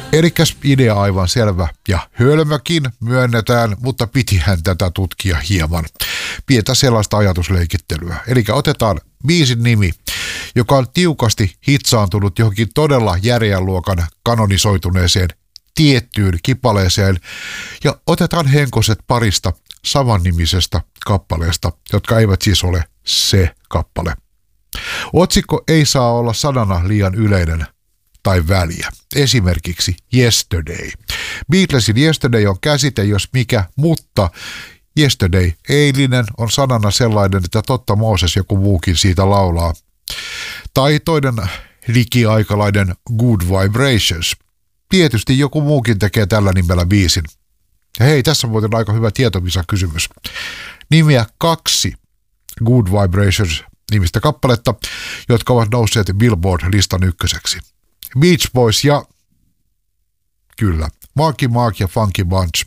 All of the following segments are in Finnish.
Elikäs idea aivan selvä ja hölmökin myönnetään, mutta pitihän tätä tutkia hieman. Pientä sellaista ajatusleikittelyä. Eli otetaan biisin nimi, joka on tiukasti hitsaantunut johonkin todella järeän luokan kanonisoituneeseen tiettyyn kipaleeseen ja otetaan henkoset parista samannimisestä kappaleesta, jotka eivät siis ole se kappale. Otsikko ei saa olla sanana liian yleinen tai väliä. Esimerkiksi Yesterday. Beatlesin Yesterday on käsite jos mikä, mutta Yesterday, eilinen, on sanana sellainen, että totta Mooses joku muukin siitä laulaa. Tai toinen likiaikalainen Good Vibrations. Tietysti joku muukin tekee tällä nimellä biisin. Ja hei, tässä on muuten aika hyvä tietomisa-kysymys. Nimiä 2 Good Vibrations nimistä kappaletta, jotka ovat nousseet Billboard-listan ykköseksi. Beach Boys ja kyllä, Marky Mark ja Funky Bunch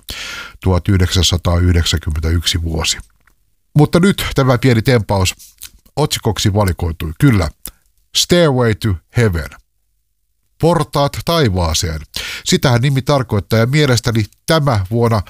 1991 vuosi. Mutta nyt tämä pieni tempaus otsikoksi valikoitui. Kyllä, Stairway to Heaven. Portaat taivaaseen. Sitähän nimi tarkoittaa ja mielestäni tämä vuonna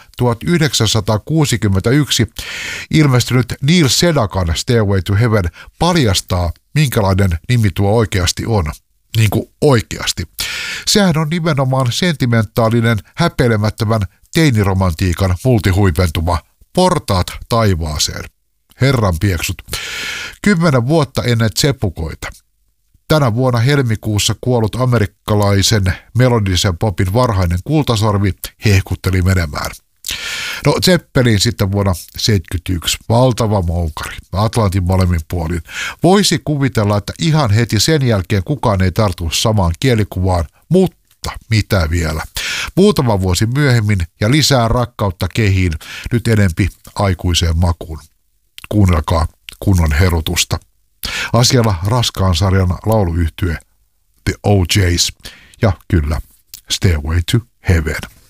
1961 ilmestynyt Neil Sedakan Stairway to Heaven paljastaa, minkälainen nimi tuo oikeasti on. Niin kuin oikeasti. Sehän on nimenomaan sentimentaalinen, häpeilemättömän teiniromantiikan multihuipentuma. Portaat taivaaseen. Herran pieksut. 10 vuotta ennen tsepukoita. Tänä vuonna helmikuussa kuollut amerikkalaisen melodisen popin varhainen kultasarvi hehkutteli menemään. No Zeppelin sitten vuonna 1971, valtava moukari, Atlantin molemmin puolin. Voisi kuvitella, että ihan heti sen jälkeen kukaan ei tartu samaan kielikuvaan, mutta mitä vielä. Muutama vuosi myöhemmin ja lisää rakkautta kehiin, nyt enempi aikuiseen makuun. Kuunnelkaa kunnon herutusta. Asialla raskaan sarjan lauluyhtye The OJs ja kyllä Stairway to Heaven.